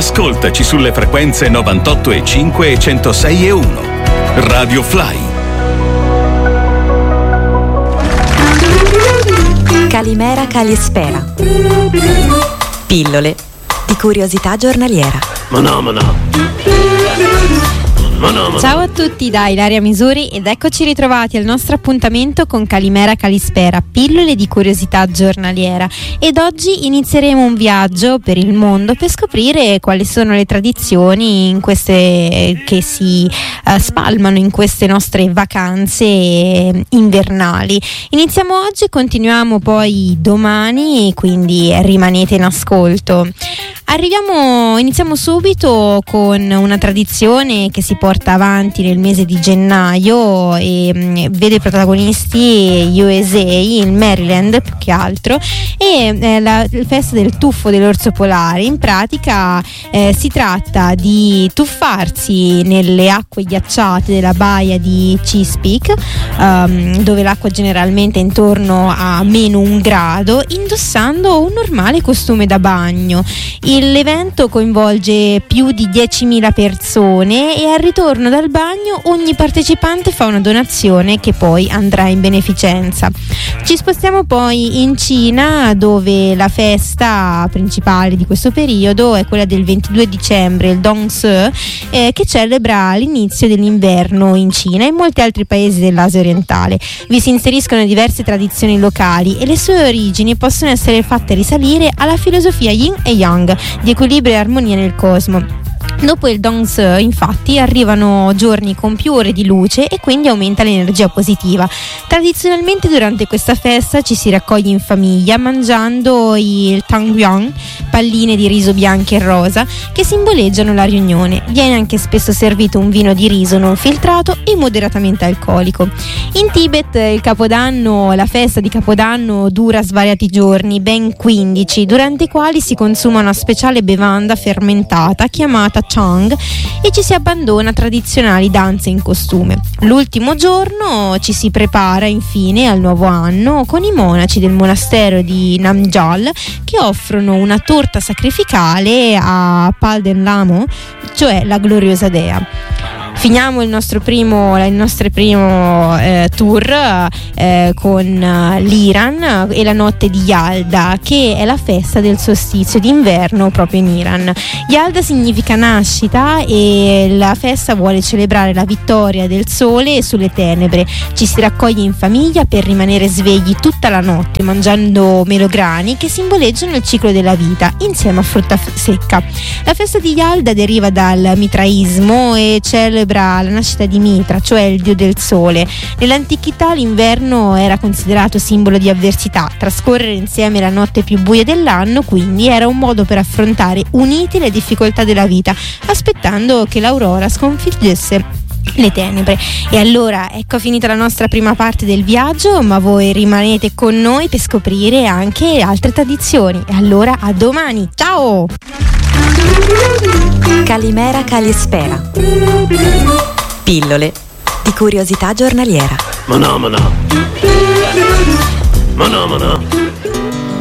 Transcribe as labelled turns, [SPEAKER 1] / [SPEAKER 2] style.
[SPEAKER 1] Ascoltaci sulle frequenze 98,5 e 106,1. Radio Fly.
[SPEAKER 2] Calimera Calispera. Pillole di curiosità giornaliera.
[SPEAKER 3] Ciao a tutti da Ilaria Misuri ed eccoci ritrovati al nostro appuntamento con Calimera Calispera, pillole di curiosità giornaliera. Ed oggi inizieremo un viaggio per il mondo per scoprire quali sono le tradizioni in queste che si spalmano in queste nostre vacanze invernali. Iniziamo oggi e continuiamo poi domani, quindi rimanete in ascolto. Iniziamo subito con una tradizione che si porta avanti nel mese di gennaio e vede protagonisti USA, il Maryland più che altro, e la festa del tuffo dell'orso polare. In pratica si tratta di tuffarsi nelle acque ghiacciate della baia di Chesapeake, dove l'acqua generalmente è intorno a -1 grado, indossando un normale costume da bagno. L'evento coinvolge più di 10.000 persone e al ritorno dal bagno ogni partecipante fa una donazione che poi andrà in beneficenza. Ci spostiamo poi in Cina, dove la festa principale di questo periodo è quella del 22 dicembre, il Dongse, che celebra l'inizio dell'inverno in Cina e in molti altri paesi dell'Asia orientale. Vi si inseriscono diverse tradizioni locali e le sue origini possono essere fatte risalire alla filosofia Yin e Yang di equilibrio e armonia nel cosmo. Dopo il Dongse, infatti, arrivano giorni con più ore di luce e quindi aumenta l'energia positiva. Tradizionalmente durante questa festa ci si raccoglie in famiglia mangiando il Tangyuan, palline di riso bianche e rosa, che simboleggiano la riunione. Viene anche spesso servito un vino di riso non filtrato e moderatamente alcolico. In Tibet la festa di Capodanno dura svariati giorni, ben 15, durante i quali si consuma una speciale bevanda fermentata chiamata Chang e ci si abbandona a tradizionali danze in costume. L'ultimo giorno ci si prepara infine al nuovo anno con i monaci del monastero di Namgyal che offrono una torta sacrificale a Palden Lamo, cioè la gloriosa dea. Finiamo il nostro primo tour con l'Iran e la notte di Yalda, che è la festa del solstizio d'inverno proprio in Iran. Yalda significa nascita e la festa vuole celebrare la vittoria del sole sulle tenebre. Ci si raccoglie in famiglia per rimanere svegli tutta la notte mangiando melograni che simboleggiano il ciclo della vita insieme a frutta secca. La festa di Yalda deriva dal mitraismo e celebra la nascita di Mitra, cioè il dio del sole. Nell'antichità l'inverno era considerato simbolo di avversità. Trascorrere insieme la notte più buia dell'anno quindi era un modo per affrontare uniti le difficoltà della vita, aspettando che l'aurora sconfiggesse le tenebre. E allora ecco finita la nostra prima parte del viaggio, ma voi rimanete con noi per scoprire anche altre tradizioni. E allora a domani, ciao!
[SPEAKER 2] Calimera Calispera. Pillole di curiosità giornaliera.
[SPEAKER 4] Mana.